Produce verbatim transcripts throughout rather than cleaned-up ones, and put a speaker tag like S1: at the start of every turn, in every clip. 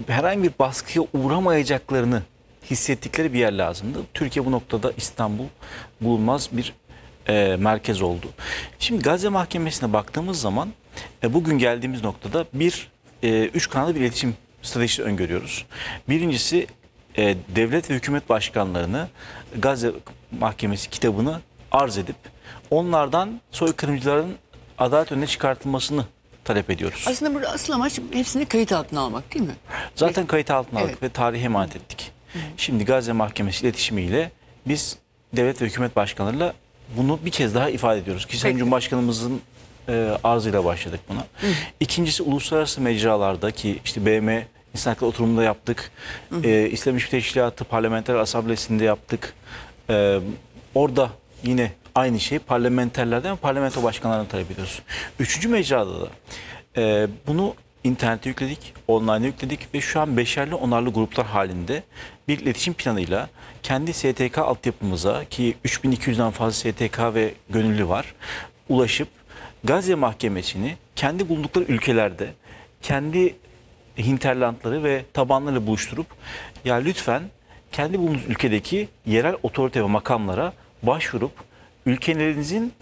S1: herhangi bir baskıya uğramayacaklarını hissettikleri bir yer lazımdı. Türkiye bu noktada İstanbul bulunmaz bir e, merkez oldu. Şimdi Gazze Mahkemesi'ne baktığımız zaman e, bugün geldiğimiz noktada bir e, üç kanallı bir iletişim stratejisi öngörüyoruz. Birincisi e, devlet ve hükümet başkanlarını Gazze Mahkemesi kitabını arz edip onlardan soykırımcıların adalet önüne çıkartılmasını talep ediyoruz.
S2: Aslında burada asıl amaç hepsini kayıt altına almak değil mi?
S1: Zaten kayıt altına aldık
S2: Evet.
S1: ve tarihe emanet ettik. Hı hı. Şimdi Gazze Mahkemesi iletişimiyle biz devlet ve hükümet başkanlarıyla bunu bir kez daha ifade ediyoruz. Ki Sayın Cumhurbaşkanımızın e, arzıyla başladık buna. Hı hı. İkincisi uluslararası mecralarda ki işte B M İnsan Hakları oturumunda yaptık. Hı hı. E, İslam İşbirliği Teşkilatı Parlamenter Asamblesi'nde yaptık. E, orada yine aynı şeyi parlamenterlerden ve parlamento başkanlarından talep ediyoruz. Üçüncü mecrada da e, bunu internete yükledik, online yükledik ve şu an beşerli onarlı gruplar halinde bir iletişim planıyla kendi S T K altyapımıza ki üç bin iki yüzden fazla S T K ve gönüllü var ulaşıp Gazze Mahkemesi'ni kendi bulundukları ülkelerde kendi hinterlandları ve tabanlarıyla buluşturup ya lütfen kendi bulunduğunuz ülkedeki yerel otorite ve makamlara başvurup ülkelerinizin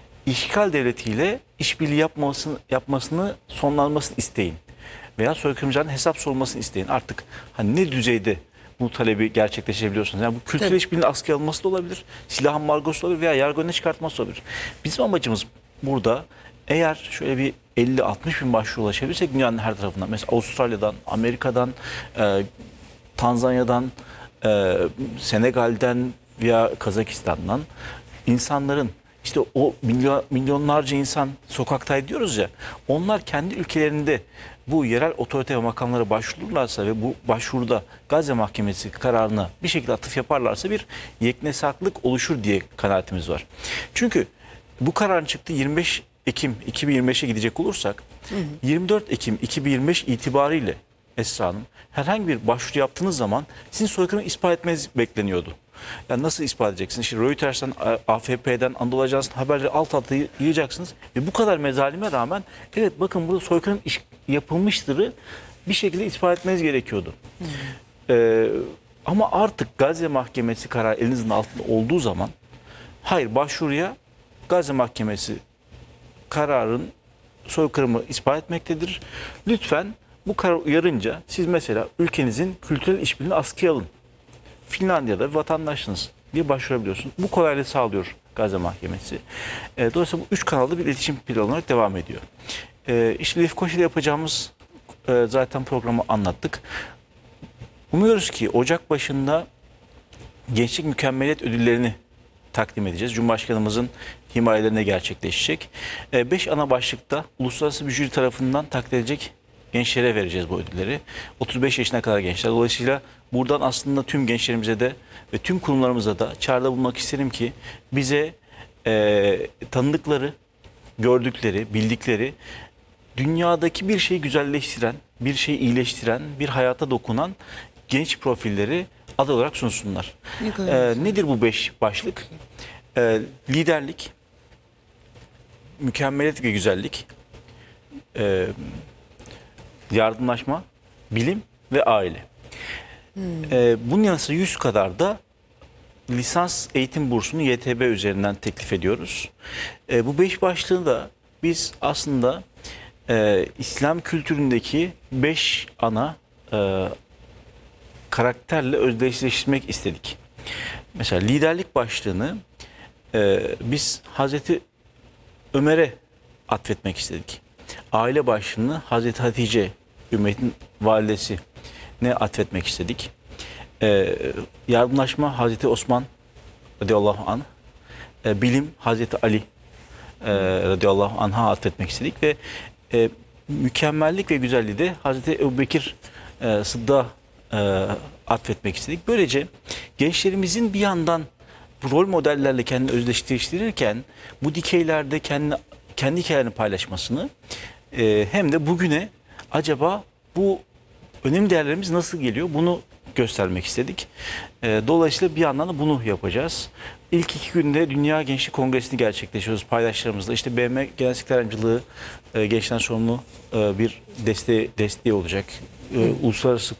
S1: işgal devletiyle işbirliği yapmasını, yapmasını sonlanmasını isteyin. Veya soykırımcıların hesap sorulmasını isteyin. Artık hani ne düzeyde bu talebi gerçekleşebiliyorsunuz? Yani bu kültürel işbirliğinin askıya alınması da olabilir, silah ambargosu olabilir veya yargı önüne çıkartması olabilir. Bizim amacımız burada eğer şöyle bir elli altmış bin başvuru ulaşabilirsek dünyanın her tarafından, mesela Avustralya'dan, Amerika'dan, e, Tanzanya'dan, e, Senegal'den veya Kazakistan'dan insanların işte o milyon, milyonlarca insan sokaktaydı diyoruz ya, onlar kendi ülkelerinde bu yerel otorite ve makamlara başvururlarsa ve bu başvuruda Gazze Mahkemesi kararına bir şekilde atıf yaparlarsa bir yeknesaklık oluşur diye kanaatimiz var. Çünkü bu kararın çıktığı yirmi beş Ekim iki bin yirmi beşe gidecek olursak hı hı. yirmi dört Ekim iki bin yirmi beş itibariyle Esra Hanım herhangi bir başvuru yaptığınız zaman sizin soykırımı ispat etmeniz bekleniyordu. Yani nasıl ispat edeceksiniz? İşte Reuters'ten, A F P'den, Anadolu Ajansı'ndan haberleri alt alta yığacaksınız. Ve bu kadar mezalime rağmen evet bakın burada soykırım iş yapılmıştırı bir şekilde ispat etmeniz gerekiyordu. Hmm. Ee, ama artık Gazze Mahkemesi kararı elinizin altında olduğu zaman hayır başvuruya Gazze Mahkemesi kararın soykırımı ispat etmektedir. Lütfen bu karar uyarınca siz mesela ülkenizin kültürel işbirliğini askıya alın. Finlandiya'da vatandaşsınız diye başvurabiliyorsunuz. Bu kolaylığı sağlıyor Gazze Mahkemesi. E, dolayısıyla bu üç kanallı bir iletişim planı olarak devam ediyor. E, işte Lefkoşa'da yapacağımız e, zaten programı anlattık. Umuyoruz ki Ocak başında Gençlik Mükemmeliyet Ödülleri'ni takdim edeceğiz. Cumhurbaşkanımızın himayelerine gerçekleşecek. E, beş ana başlıkta uluslararası bir jüri tarafından takdir edilecek gençlere vereceğiz bu ödülleri. otuz beş yaşına kadar gençler. Dolayısıyla buradan aslında tüm gençlerimize de ve tüm kurumlarımıza da çağrıda bulunmak isterim ki bize e, tanıdıkları, gördükleri, bildikleri dünyadaki bir şeyi güzelleştiren, bir şeyi iyileştiren, bir hayata dokunan genç profilleri aday olarak sunsunlar. Ne e, nedir bu beş başlık? E, liderlik, mükemmeliyet ve güzellik, e, yardımlaşma, bilim ve aile. Hmm. Ee, bunun yanı sıra yüz kadar da lisans eğitim bursunu Y T B üzerinden teklif ediyoruz. Ee, bu beş başlığı da biz aslında e, İslam kültüründeki beş ana e, karakterle özdeşleştirmek istedik. Mesela liderlik başlığını e, biz Hazreti Ömer'e atfetmek istedik. Aile başlığını Hazreti Hatice, ümmetin validesi ne atfetmek istedik. Ee, yardımlaşma Hazreti Osman radıyallahu anh, ee, bilim Hazreti Ali e, radıyallahu anh'a atfetmek istedik ve e, mükemmellik ve güzelliği de Hazreti Ebubekir e, Sıddık'a e, atfetmek istedik. Böylece gençlerimizin bir yandan bu rol modellerle kendini özdeşleştirirken bu dikeylerde kendi, kendi hikayelerini paylaşmasını e, hem de bugüne acaba bu önemli değerlerimiz nasıl geliyor bunu göstermek istedik. E, dolayısıyla bir yandan da bunu yapacağız. İlk iki günde Dünya Gençlik Kongresi'ni gerçekleştiriyoruz paydaşlarımızla. İşte B M Genel Sekreter Yardımcılığı e, gençten sorumlu e, bir desteği, desteği olacak. E, uluslararası